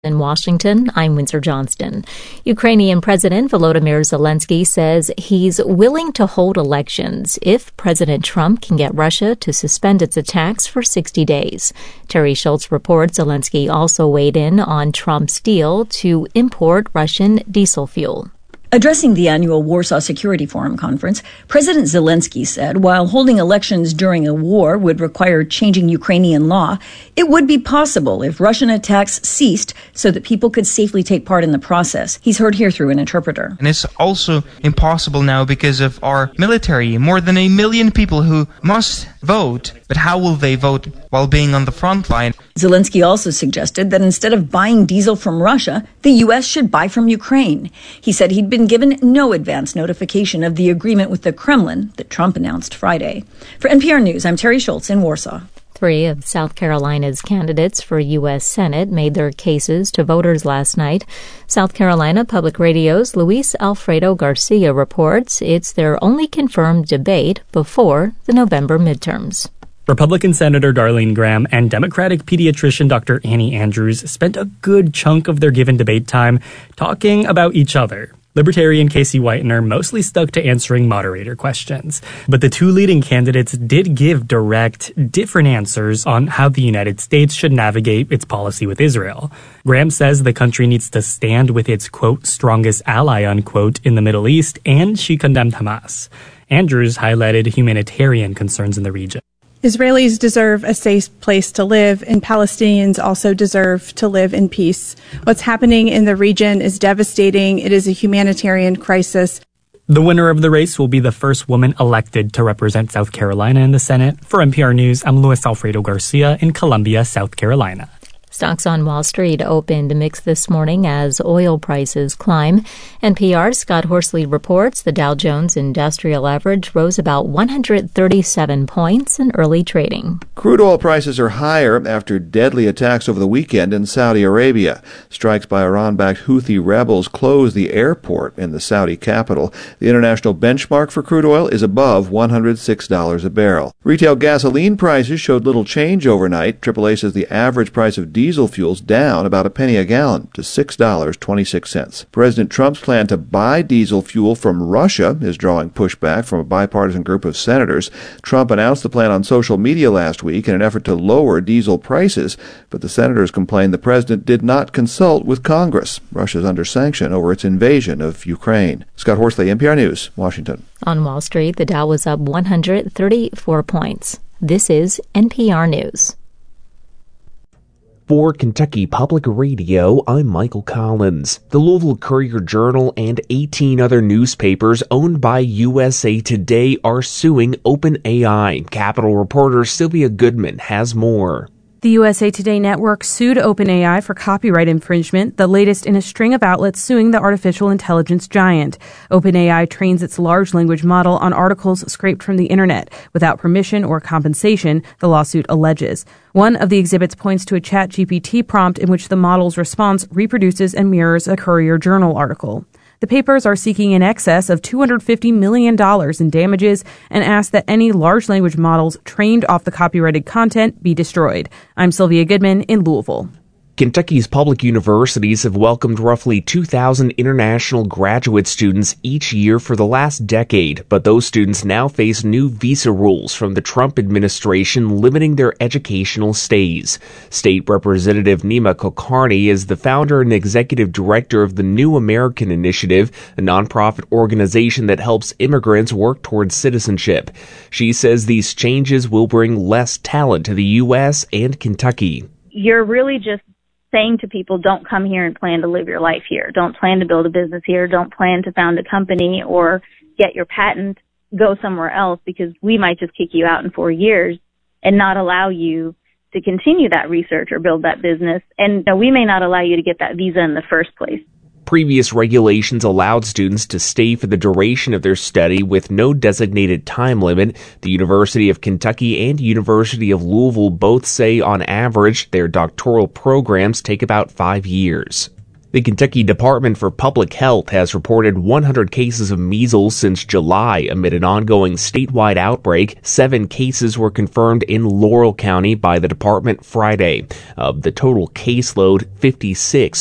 In Washington, I'm Windsor Johnston. Ukrainian President Volodymyr Zelensky says he's willing to hold elections if President Trump can get Russia to suspend its attacks for 60 days. Terry Schultz reports Zelensky also weighed in on Trump's deal to import Russian diesel fuel. Addressing the annual Warsaw Security Forum conference, President Zelensky said while holding elections during a war would require changing Ukrainian law, it would be possible if Russian attacks ceased so that people could safely take part in the process. He's heard here through an interpreter. And it's also impossible now because of our military. More than 1 million people who must vote. But how will they vote while being on the front line? Zelensky also suggested that instead of buying diesel from Russia, the U.S. should buy from Ukraine. He said he'd been given no advance notification of the agreement with the Kremlin that Trump announced Friday. For NPR News, I'm Terry Schultz in Warsaw. 3 of South Carolina's candidates for U.S. Senate made their cases to voters last night. South Carolina Public Radio's Luis Alfredo Garcia reports it's their only confirmed debate before the November midterms. Republican Senator Darlene Graham and Democratic pediatrician Dr. Annie Andrews spent a good chunk of their given debate time talking about each other. Libertarian Casey Whitener mostly stuck to answering moderator questions. But the 2 leading candidates did give direct, different answers on how the United States should navigate its policy with Israel. Graham says the country needs to stand with its, quote, strongest ally, unquote, in the Middle East, and she condemned Hamas. Andrews highlighted humanitarian concerns in the region. Israelis deserve a safe place to live, and Palestinians also deserve to live in peace. What's happening in the region is devastating. It is a humanitarian crisis. The winner of the race will be the first woman elected to represent South Carolina in the Senate. For NPR News, I'm Luis Alfredo Garcia in Columbia, South Carolina. Stocks on Wall Street opened mixed this morning as oil prices climb. NPR's Scott Horsley reports the Dow Jones Industrial Average rose about 137 points in early trading. Crude oil prices are higher after deadly attacks over the weekend in Saudi Arabia. Strikes by Iran-backed Houthi rebels closed the airport in the Saudi capital. The international benchmark for crude oil is above $106 a barrel. Retail gasoline prices showed little change overnight. AAA says the average price of diesel fuel's down about a penny a gallon to $6.26. President Trump's plan to buy diesel fuel from Russia is drawing pushback from a bipartisan group of senators. Trump announced the plan on social media last week in an effort to lower diesel prices, but the senators complained the president did not consult with Congress. Russia's under sanction over its invasion of Ukraine. Scott Horsley, NPR News, Washington. On Wall Street, the Dow was up 134 points. This is NPR News. For Kentucky Public Radio, I'm Michael Collins. The Louisville Courier-Journal and 18 other newspapers owned by USA Today are suing OpenAI. Capitol reporter Sylvia Goodman has more. The USA Today network sued OpenAI for copyright infringement, the latest in a string of outlets suing the artificial intelligence giant. OpenAI trains its large language model on articles scraped from the internet without permission or compensation, the lawsuit alleges. One of the exhibits points to a ChatGPT prompt in which the model's response reproduces and mirrors a Courier-Journal article. The papers are seeking in excess of $250 million in damages and ask that any large language models trained off the copyrighted content be destroyed. I'm Sylvia Goodman in Louisville. Kentucky's public universities have welcomed roughly 2,000 international graduate students each year for the last decade, but those students now face new visa rules from the Trump administration limiting their educational stays. State Representative Nima Kulkarni is the founder and executive director of the New American Initiative, a nonprofit organization that helps immigrants work towards citizenship. She says these changes will bring less talent to the U.S. and Kentucky. You're really just saying to people, don't come here and plan to live your life here. Don't plan to build a business here. Don't plan to found a company or get your patent. Go somewhere else because we might just kick you out in 4 years and not allow you to continue that research or build that business. And we may not allow you to get that visa in the first place. Previous regulations allowed students to stay for the duration of their study with no designated time limit. The University of Kentucky and University of Louisville both say on average their doctoral programs take about 5 years. The Kentucky Department for Public Health has reported 100 cases of measles since July amid an ongoing statewide outbreak. 7 cases were confirmed in Laurel County by the department Friday. Of the total caseload, 56